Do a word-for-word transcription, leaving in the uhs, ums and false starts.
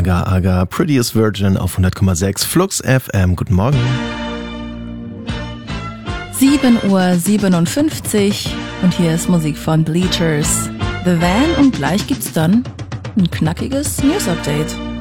Aga Aga, Prettiest Virgin auf hundert Komma sechs Flux F M. Guten Morgen. sieben Uhr siebenundfünfzig und hier ist Musik von Bleachers, The Van und gleich gibt's dann ein knackiges News-Update.